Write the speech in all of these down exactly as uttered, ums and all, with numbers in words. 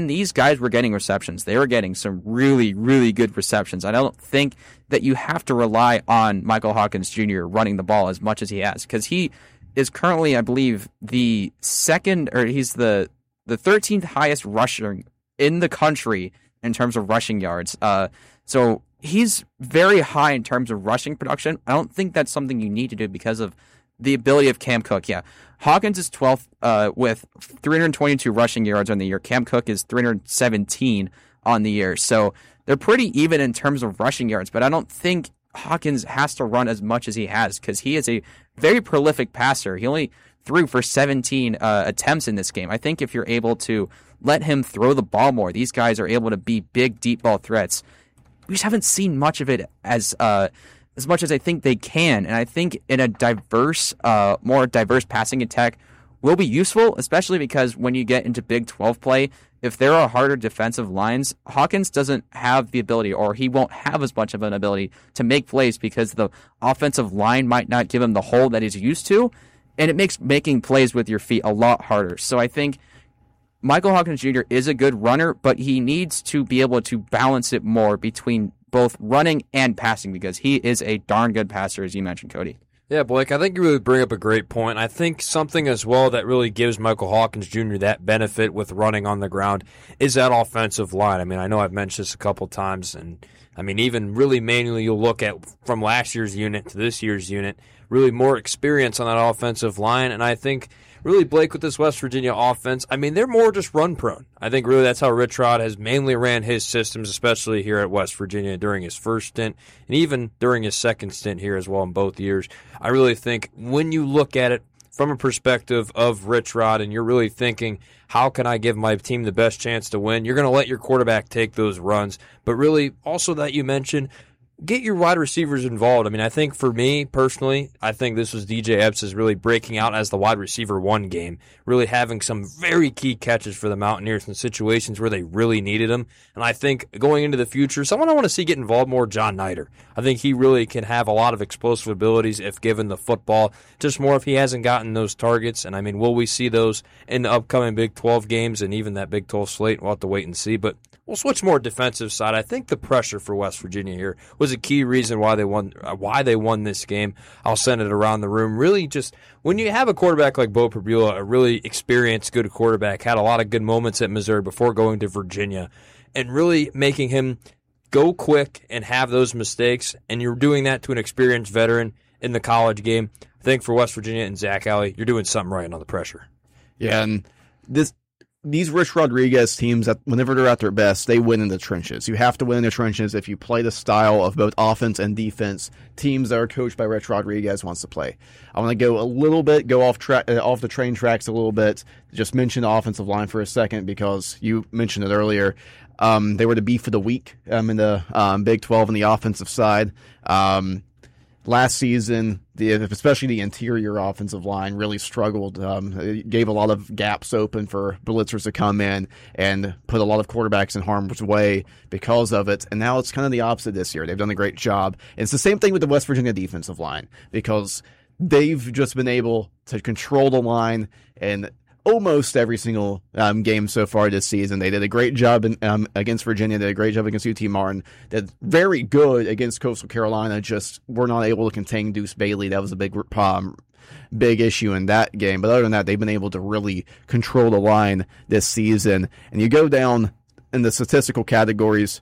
when these guys were getting receptions, they were getting some really, really good receptions. I don't think that you have to rely on Michael Hawkins Junior running the ball as much as he has, because he is currently, I believe, the second, or he's the the thirteenth highest rusher in the country in terms of rushing yards. Uh, so he's very high in terms of rushing production. I don't think that's something you need to do because of the ability of Cam Cook. Yeah, Hawkins is twelfth uh, with three hundred twenty-two rushing yards on the year. Cam Cook is three hundred seventeen on the year. So they're pretty even in terms of rushing yards, but I don't think Hawkins has to run as much as he has because he is a very prolific passer. He only threw for seventeen uh, attempts in this game. I think if you're able to let him throw the ball more, these guys are able to be big, deep ball threats. We just haven't seen much of it as uh, as much as I think they can. And I think in a diverse, uh, more diverse passing attack will be useful, especially because when you get into Big twelve play, if there are harder defensive lines, Hawkins doesn't have the ability, or he won't have as much of an ability to make plays because the offensive line might not give him the hold that he's used to. And it makes making plays with your feet a lot harder. So I think Michael Hawkins Junior is a good runner, but he needs to be able to balance it more between both running and passing because he is a darn good passer, as you mentioned, Cody. Yeah, Blake, I think you really bring up a great point. I think something as well that really gives Michael Hawkins Junior that benefit with running on the ground is that offensive line. I mean, I know I've mentioned this a couple times, and I mean, even really manually you'll look at from last year's unit to this year's unit, really more experience on that offensive line, and I think really, Blake, with this West Virginia offense, I mean, they're more just run-prone. I think really that's how Rich Rod has mainly ran his systems, especially here at West Virginia during his first stint and even during his second stint here as well in both years. I really think when you look at it from a perspective of Rich Rod and you're really thinking, how can I give my team the best chance to win, you're going to let your quarterback take those runs. But really, also that you mentioned, get your wide receivers involved. I mean, I think for me, personally, I think this was D J Epps' really breaking out as the wide receiver one game, really having some very key catches for the Mountaineers in situations where they really needed them. And I think going into the future, someone I want to see get involved more, John Niter. I think he really can have a lot of explosive abilities if given the football, just more if he hasn't gotten those targets. And I mean, will we see those in the upcoming Big twelve games and even that Big twelve slate? We'll have to wait and see. But we'll switch more defensive side. I think the pressure for West Virginia here was a key reason why they won why they won this game. I'll send it around the room. Really, just when you have a quarterback like Bo Pribula, a really experienced, good quarterback, had a lot of good moments at Missouri before going to Virginia, and really making him go quick and have those mistakes, and you're doing that to an experienced veteran in the college game. I think for West Virginia and Zach Alley, you're doing something right on the pressure. Yeah, and this these Rich Rodriguez teams, that whenever they're at their best, they win in the trenches. You have to win in the trenches if you play the style of both offense and defense teams that are coached by Rich Rodriguez wants to play. I want to go a little bit, go off track, uh, off the train tracks a little bit. Just mention the offensive line for a second because you mentioned it earlier. Um, they were the beef of the week um, in the um, Big twelve on the offensive side. Um, Last season, the, especially the interior offensive line really struggled. Um, it gave a lot of gaps open for blitzers to come in and put a lot of quarterbacks in harm's way because of it. And now it's kind of the opposite this year. They've done a great job. And it's the same thing with the West Virginia defensive line because they've just been able to control the line and almost every single um, game so far this season. They did a great job in, um, against Virginia, did a great job against U T Martin, did very good against Coastal Carolina, just were not able to contain Deuce Bailey. That was a big um, big issue in that game. But other than that, they've been able to really control the line this season. And you go down in the statistical categories,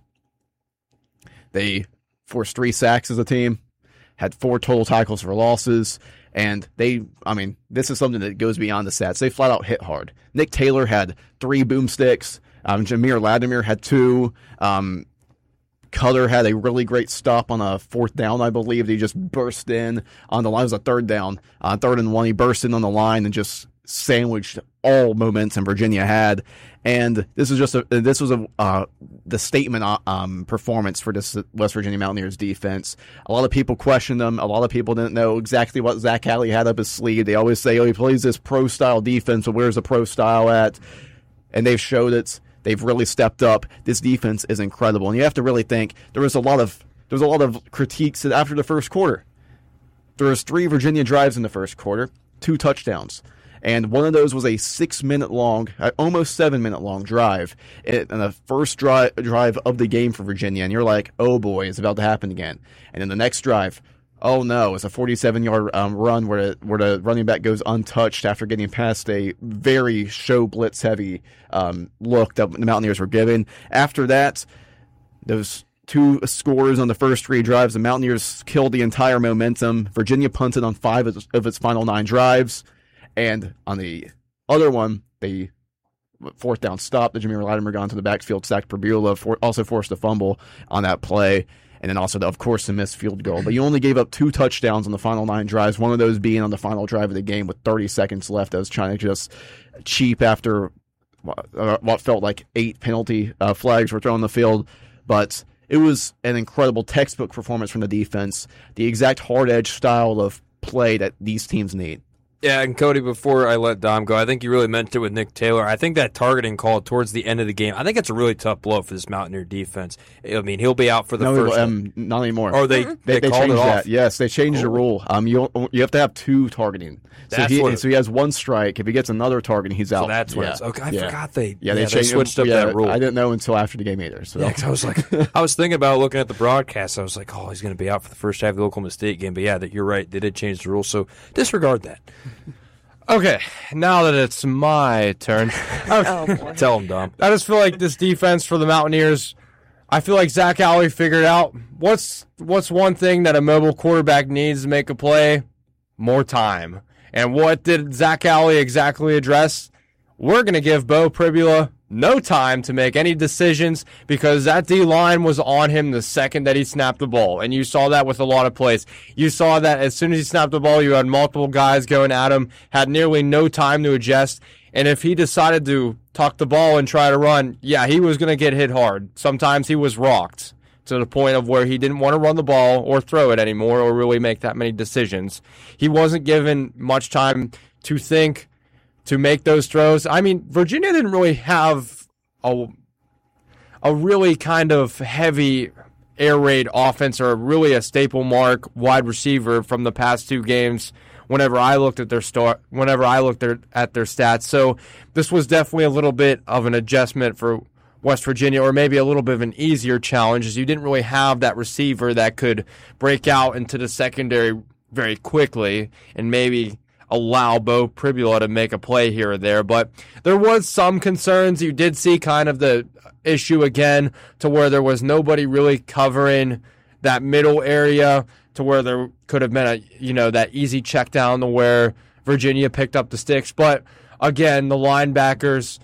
they forced three sacks as a team, had four total tackles for losses, and they, I mean, this is something that goes beyond the stats. They flat out hit hard. Nick Taylor had three boomsticks. Um, Jameer Latimer had two. Um, Cutter had a really great stop on a fourth down, I believe. He just burst in on the line. It was a third down. Uh, third and one, he burst in on the line and just sandwiched all momentum Virginia had. And this is just a this was a uh, the statement um, performance for this West Virginia Mountaineers defense. A lot of people questioned them. A lot of people didn't know exactly what Zach Alley had up his sleeve. They always say, "Oh, he plays this pro style defense, but where's the pro style at?" And they've showed it. They've really stepped up. This defense is incredible, and you have to really think there was a lot of there was a lot of critiques after the first quarter. There was three Virginia drives in the first quarter, two touchdowns. And one of those was a six-minute long, uh, almost seven-minute long drive, in the first dri- drive of the game for Virginia. And you're like, oh boy, it's about to happen again. And then the next drive, oh no, it's a forty-seven-yard um, run where the, where the running back goes untouched after getting past a very show blitz-heavy um, look that the Mountaineers were given. After that, those two scores on the first three drives, the Mountaineers killed the entire momentum. Virginia punted on five of its, of its final nine drives. And on the other one, they fourth down stop. The Jameer Latimer got into the backfield, sacked Perbula, for, also forced a fumble on that play. And then also, the, of course, the missed field goal. But you only gave up two touchdowns on the final nine drives, one of those being on the final drive of the game with thirty seconds left. I was trying to just cheap after uh, what felt like eight penalty uh, flags were thrown on the field. But it was an incredible textbook performance from the defense, the exact hard-edge style of play that these teams need. Yeah, and Cody, before I let Dom go, I think you really meant it with Nick Taylor. I think that targeting call towards the end of the game, I think it's a really tough blow for this Mountaineer defense. I mean, he'll be out for the no, first. Um, not anymore. Oh, they they, they, they called changed it that. off. Yes, they changed oh. the rule. Um, you you have to have two targeting. So That's he, what it, so he has one strike. If he gets another target, he's out. So that's what yeah. it's. Okay, I yeah. forgot they. Yeah, yeah, they, they changed, switched up yeah, that rule. I didn't know until after the game either. So yeah, because I was like, I was thinking about looking at the broadcast. I was like, oh, he's going to be out for the first half of the Oklahoma State game. But yeah, that you're right. They did change the rule. So disregard that. Okay, now that it's my turn, Oh, boy. Tell him, Dom. I just feel like this defense for the Mountaineers, I feel like Zach Alley figured out what's what's one thing that a mobile quarterback needs to make a play? More time. And what did Zach Alley exactly address? We're going to give Beau Pribula no time to make any decisions because that D-line was on him the second that he snapped the ball. And you saw that with a lot of plays. You saw that as soon as he snapped the ball, you had multiple guys going at him, had nearly no time to adjust. And if he decided to tuck the ball and try to run, yeah, he was going to get hit hard. Sometimes he was rocked to the point of where he didn't want to run the ball or throw it anymore or really make that many decisions. He wasn't given much time to think, to make those throws. I mean, Virginia didn't really have a, a really kind of heavy air raid offense or really a staple mark wide receiver from the past two games whenever I looked at their start, whenever I looked their, at their stats. So this was definitely a little bit of an adjustment for West Virginia, or maybe a little bit of an easier challenge, as you didn't really have that receiver that could break out into the secondary very quickly and maybe allow Beau Pribula to make a play here or there. But there was some concerns. You did see kind of the issue again to where there was nobody really covering that middle area to where there could have been a, you know, that easy check down to where Virginia picked up the sticks. But again, the linebackers,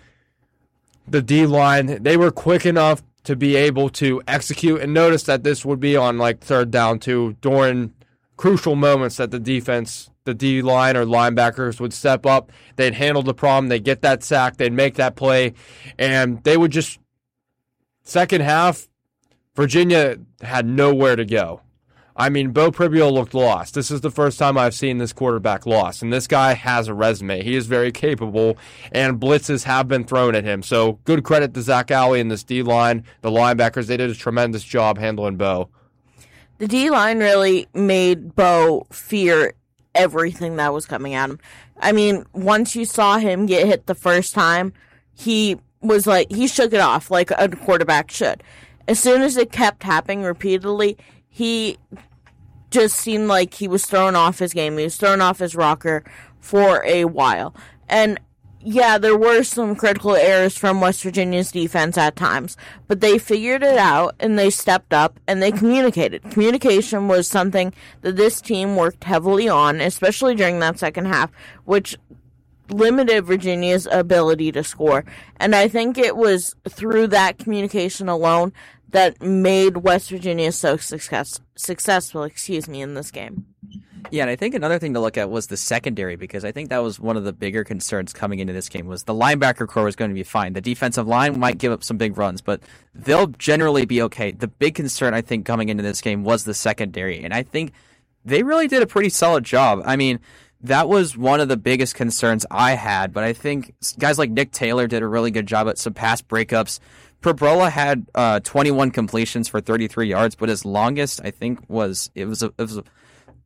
the D-line, they were quick enough to be able to execute. And notice that this would be on like third down too, during crucial moments that the defense, the D-line or linebackers would step up. They'd handle the problem. They'd get that sack. They'd make that play. And they would just, second half, Virginia had nowhere to go. I mean, Beau Pribula looked lost. This is the first time I've seen this quarterback lost. And this guy has a resume. He is very capable, and blitzes have been thrown at him. So good credit to Zach Alley and this D-line. The linebackers, they did a tremendous job handling Beau. The D-line really made Beau fear everything that was coming at him. I mean, once you saw him get hit the first time, he was like, he shook it off like a quarterback should. As soon as it kept happening repeatedly, he just seemed like he was thrown off his game. He was thrown off his rocker for a while. And yeah, there were some critical errors from West Virginia's defense at times, but they figured it out and they stepped up and they communicated. Communication was something that this team worked heavily on, especially during that second half, which limited Virginia's ability to score. And I think it was through that communication alone that made West Virginia so success, successful, excuse me, in this game. Yeah, and I think another thing to look at was the secondary, because I think that was one of the bigger concerns coming into this game was the linebacker core was going to be fine. The defensive line might give up some big runs, but they'll generally be okay. The big concern, I think, coming into this game was the secondary, and I think they really did a pretty solid job. I mean, that was one of the biggest concerns I had, but I think guys like Nick Taylor did a really good job at some pass breakups. Perbula had uh, twenty-one completions for thirty-three yards, but his longest, I think, was it was a, it was a, it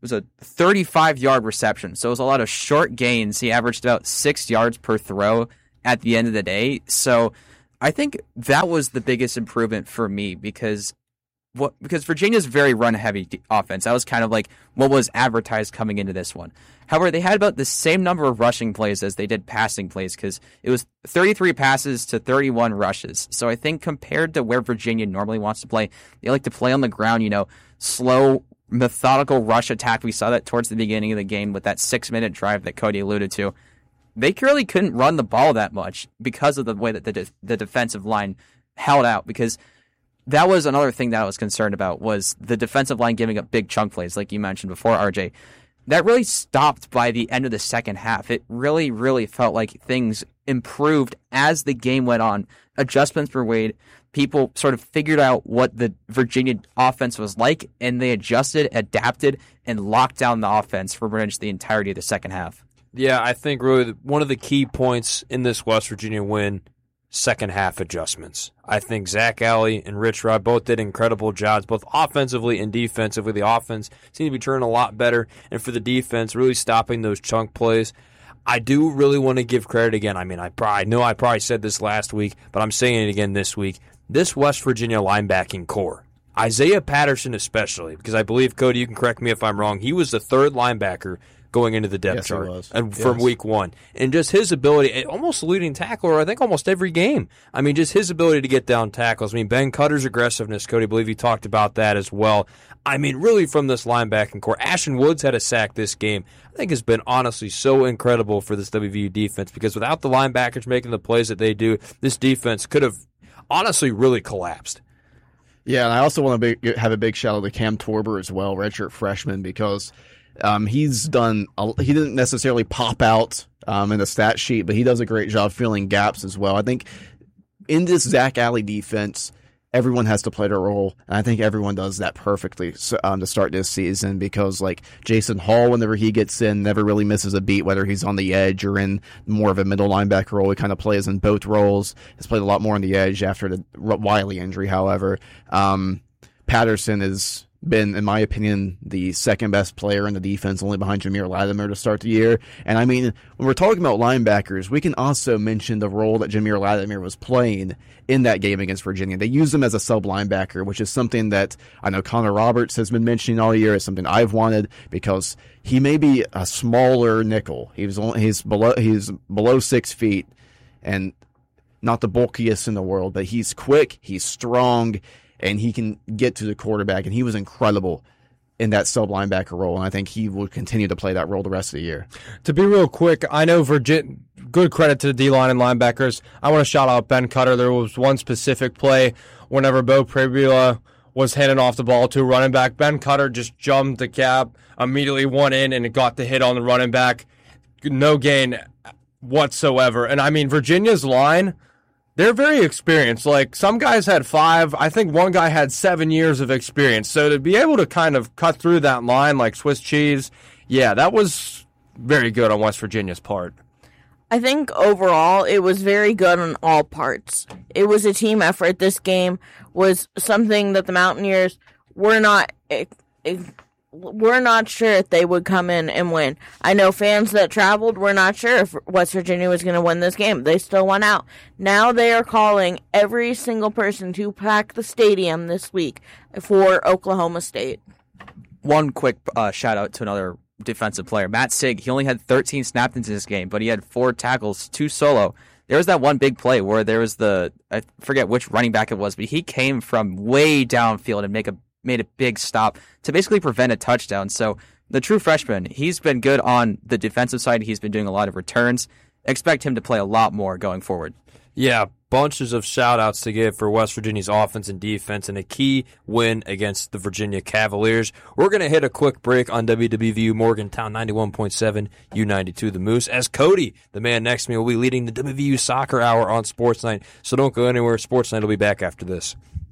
was a thirty-five-yard reception. So it was a lot of short gains. He averaged about six yards per throw at the end of the day. So I think that was the biggest improvement for me because what because Virginia's very run-heavy offense. That was kind of like what was advertised coming into this one. However, they had about the same number of rushing plays as they did passing plays because it was thirty-three passes to thirty-one rushes. So I think compared to where Virginia normally wants to play, they like to play on the ground, you know, slow, methodical rush attack. We saw that towards the beginning of the game with that six-minute drive that Cody alluded to. They really couldn't run the ball that much because of the way that the de- the defensive line held out, because that was another thing that I was concerned about was the defensive line giving up big chunk plays, like you mentioned before, R J. That really stopped by the end of the second half. It really, really felt like things improved as the game went on. Adjustments were made. People sort of figured out what the Virginia offense was like, and they adjusted, adapted, and locked down the offense for pretty much the entirety of the second half. Yeah, I think really one of the key points in this West Virginia win, second half adjustments. I think Zach Alley and Rich Rod both did incredible jobs, both offensively and defensively. The offense seemed to be turning a lot better, and for the defense, really stopping those chunk plays. I do really want to give credit again. I mean, I probably I know I probably said this last week, but I'm saying it again this week. This West Virginia linebacking core, Isaiah Patterson especially, because I believe, Cody, you can correct me if I'm wrong, he was the third linebacker going into the depth yes, chart was. and Yes. from week one. And just his ability, almost leading tackler, I think almost every game. I mean, just his ability to get down tackles. I mean, Ben Cutter's aggressiveness, Cody, I believe you talked about that as well. I mean, really from this linebacking core. Ashton Woods had a sack this game. I think has been honestly so incredible for this W V U defense, because without the linebackers making the plays that they do, this defense could have honestly really collapsed. Yeah, and I also want to be, have a big shout out to Cam Torber as well, redshirt freshman, because um, he's done. A, he didn't necessarily pop out um, in the stat sheet, but he does a great job filling gaps as well. I think in this Zach Alley defense, everyone has to play their role, and I think everyone does that perfectly um, to start this season, because like Jason Hall, whenever he gets in, never really misses a beat, whether he's on the edge or in more of a middle linebacker role. He kind of plays in both roles. Has played a lot more on the edge after the Wiley injury, however. Um, Patterson has been, in my opinion, the second best player in the defense, only behind Jameer Latimer to start the year. And I mean, when we're talking about linebackers, we can also mention the role that Jameer Latimer was playing in that game against Virginia. They used him as a sub linebacker, which is something that I know Connor Roberts has been mentioning all year. It's something I've wanted, because he may be a smaller nickel. He was only, he's below he's below six feet and not the bulkiest in the world, but he's quick, he's strong, and he can get to the quarterback, and he was incredible in that sub linebacker role, and I think he will continue to play that role the rest of the year. To be real quick, I know Virginia, good credit to the D-line and linebackers. I want to shout out Ben Cutter. There was one specific play whenever Bo Pribula was handing off the ball to a running back. Ben Cutter just jumped the cap, immediately went in, and it got the hit on the running back. No gain whatsoever. And I mean, Virginia's line, they're very experienced. Like, some guys had five. I think one guy had seven years of experience. So to be able to kind of cut through that line like Swiss cheese, yeah, that was very good on West Virginia's part. I think overall it was very good on all parts. It was a team effort. This game was something that the Mountaineers were not we're not sure if they would come in and win. I know fans that traveled were not sure if West Virginia was going to win this game. They still won out. Now they are calling every single person to pack the stadium this week for Oklahoma State. One quick uh, shout out to another defensive player, Matt Sig. He only had thirteen snaps into this game, but he had four tackles, two solo. There was that one big play where there was the, I forget which running back it was, but he came from way downfield and make a made a big stop to basically prevent a touchdown. So the true freshman, he's been good on the defensive side. He's been doing a lot of returns. Expect him to play a lot more going forward. Yeah, bunches of shout-outs to give for West Virginia's offense and defense and a key win against the Virginia Cavaliers. We're going to hit a quick break on W W V U Morgantown ninety-one point seven, U ninety-two The Moose, as Cody, the man next to me, will be leading the W V U Soccer Hour on Sports Night. So don't go anywhere. Sports Night will be back after this.